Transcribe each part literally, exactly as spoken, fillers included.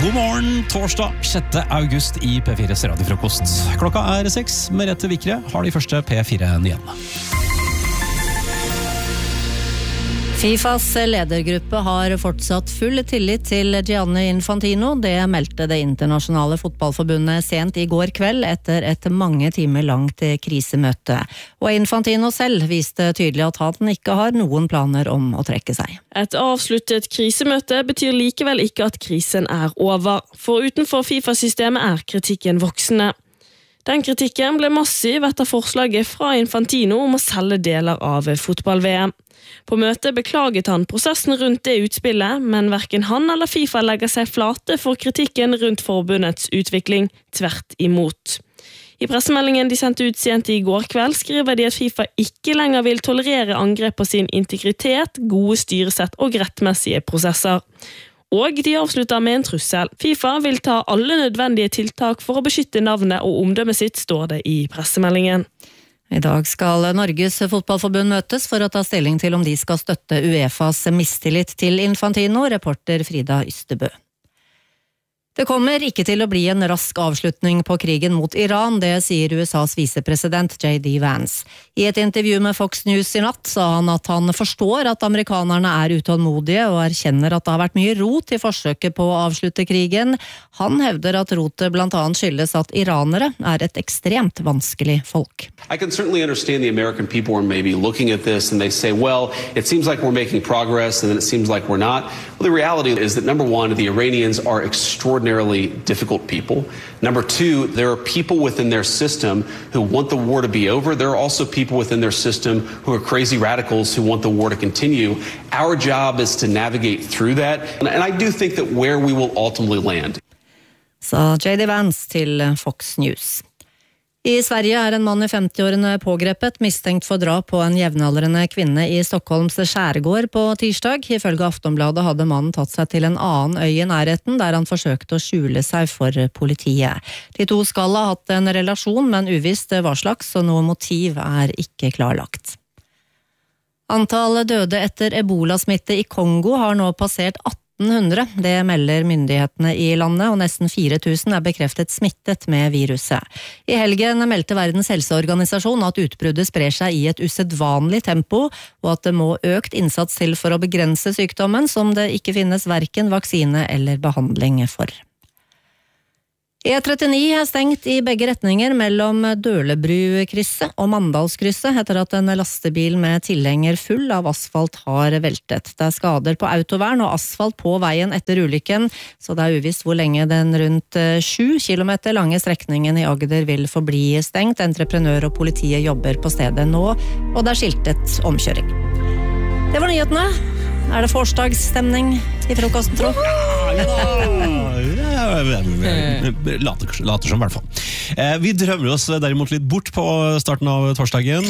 God morgen, torsdag sjette august i P fires radiofrokost. Klokka er seks, Merete Vikre har de første P fire-nyhetene. FIFAs ledergruppe har fortsatt full tillit til Gianni Infantino. Det meldte det internasjonale fotballforbundet sent i går kveld etter et mange timer langt krisemøte. Og Infantino selv viste tydelig at han ikke har noen planer om å trekke seg. Et avsluttet krisemøte betyr likevel ikke at krisen er over, for utenfor FIFA-systemet er kritikken voksende. Den kritikken ble massiv etter forslaget fra Infantino om å selge deler av fotball-V M. På møtet beklaget han prosessen rundt det utspillet, men hverken han eller FIFA legger seg flate for kritikken rundt forbundets utvikling, tvert imot. I pressemeldingen de sendte ut sent i går kveld skriver de at FIFA ikke lenger vil tolerere angrep på sin integritet, gode styresett og rettmessige prosesser. Og de avslutter med en trussel. FIFA vil ta alle nødvendige tiltak for å beskytte navnet og omdømmet sitt, står det i pressemeldingen. I dag skal Norges fotballforbund møtes for å ta stilling til om de skal støtte UEFAs mistillit til Infantino, reporter Frida Ystebø. Det kommer ikke til å bli en rask avslutning på krigen mot Iran, det sier U S A's visepresident J D Vance. I et intervju med Fox News i natt sa han at han forstår at amerikanerne er utålmodige og erkjenner at det har vært mye rot i forsøket på å avslutte krigen. Han hevder at rotet blant annet skyldes at iranere er et ekstremt vanskelig folk. I can certainly understand the American people are maybe looking at this and they say, well, it seems like we're making progress and then it seems like we're not. Well, the reality is that number one, the Iranians are extraordinary Extraordinarily difficult people. Number two, there are people within their system who want the war to be over. There are also people within their system who are crazy radicals who want the war to continue. Our job is to navigate through that. And I do think that where we will ultimately land. Sa J D Vance til Fox News. I Sverige er en mann i femti-årene pågrepet, mistenkt for drap på en jevnaldrende kvinne i Stockholms skjærgård på tirsdag. Ifølge Aftonbladet hadde mannen tatt seg til en annen øy i nærheten, der han forsøkte å skjule seg for politiet. De to skal ha hatt en relasjon, men uvisst hva slags, og noe motiv er ikke klarlagt. Antallet døde etter ebolasmitte i Kongo har nå passert atten hundre. Det melder myndighetene i landet, og nesten fire tusen er bekreftet smittet med viruset. I helgen meldte Verdens helseorganisasjon at utbruddet sprer seg i et usedvanlig tempo, og at det må økt innsats til for å begrense sykdommen, som det ikke finnes hverken vaksine eller behandling for. E trettini er stengt i begge retninger mellom Dølebru-krysset og Mandalskrysset etter at en lastebil med tilhenger full av asfalt har veltet. Det er skader på autovern og asfalt på veien etter ulykken, så det er uvisst hvor lenge den rundt sju kilometer lange strekningen i Agder vil forbli stengt. Entreprenør og politiet jobber på stedet nå, og det er skiltet omkjøring. Det var nyhetene. Er det forsdagsstemning i frokosten, tro? Ja, later, later som i hvert fall. Eh, vi drømmer oss derimot litt bort på starten av torsdagen.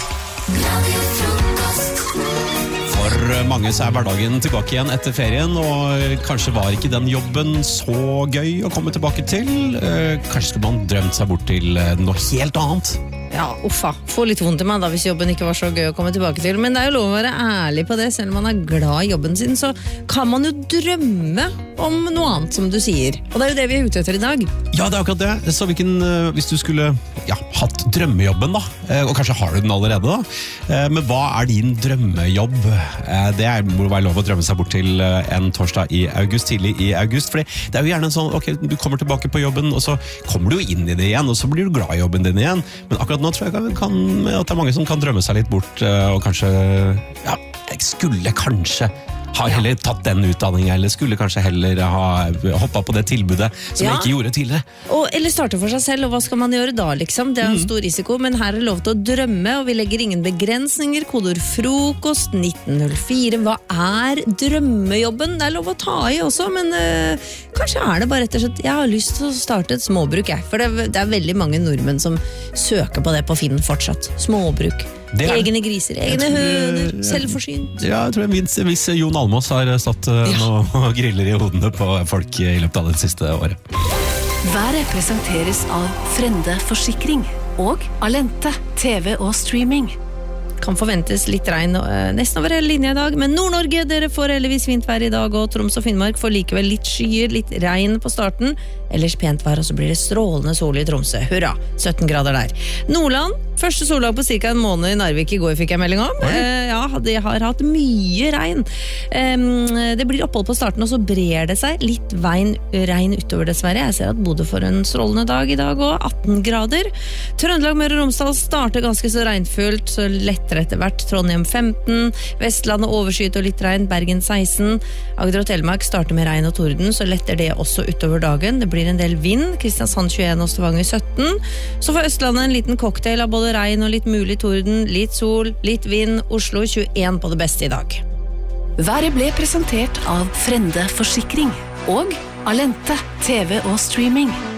For mange så er hverdagen tilbake igjen etter ferien, og kanskje var ikke den jobben så gøy å komme tilbake til. Eh, kanskje skulle man drømt seg bort til noe helt annet. Ja, uffa. Får litt vondt i meg da hvis jobben ikke var så gøy å komme tilbake til. Men det er jo lov å være ærlig på det. Selv om man er glad i jobben sin, så kan man jo drømme om noe annet, som du sier. Og det er jo det vi er ute etter i dag. Ja, det er akkurat det. Så hvilken, hvis du skulle ja, hatt drømmejobben da, og kanskje har du den allerede da, men hva er din drømmejobb? Det er, må være lov å drømme seg bort til en torsdag i august, tidlig i august. For det er jo gjerne en sånn, ok, du kommer tilbake på jobben, og så kommer du jo inn i det igjen, og så blir du glad i jobben din igjen. Men akkurat nå tror jeg kan, at det er mange som kan drømme seg litt bort, og kanskje, ja, jeg skulle kanskje har heller tatt den utdanningen, eller skulle kanskje heller ha hoppet på det tilbudet som ja. jeg ikke gjorde tidligere. Og, eller starte for seg selv, og hva skal man gjøre da, liksom? Det er en stor risiko, men her er det lov til å drømme, og vi legger ingen begrensninger. Kodord frokost nitten null fire. Hva er drømmejobben? Det er lov å ta i også, men øh, kanskje er det bare rett og slett, jeg har lyst til å starte et småbruk, jeg. For det, det er veldig mange nordmenn som søker på det på Finn fortsatt. Småbruk. Er, egne griser, egne høner, selvforsynt. Ja, jeg tror minst hvis Jon Almaas har stått uh, ja. og griller i hodene på folk i løpet av det siste året. Været presenteres av Frende Forsikring og Alente, T V og streaming. kan forventes litt regn uh, nesten over hele linja i dag, men Nord-Norge, dere får heldigvis fint vær i dag, og Troms og Finnmark får likevel litt skyer, litt regn på starten, ellers pent vær, og så blir det strålende sol i Tromsø. Hurra, sytten grader der. Nordland, første soldag på cirka en måned i Narvik i går fikk jeg melding om. Uh, ja, de har hatt mye regn. Um, det blir opphold på starten, og så brer det seg litt veien, regn utover dessverre. Jeg ser at Bodø får en strålende dag i dag og atten grader. Trøndelag, Møre og Romsdal starter ganske så regnfullt, så lettere etter hvert. Trondheim femten, Vestlandet overskyet og litt regn, Bergen seksten. Agder og Telemark starter med regn og torden, så letter det også utover dagen. Det blir en del vind, Kristiansand tjueen og Stavanger sytten. Så får Østlandet en liten cocktail av både regn og litt mulig torden, litt sol, litt vind, Oslo tjueen på det beste i dag. Været ble presentert av Frende Forsikring og Alente, T V og streaming.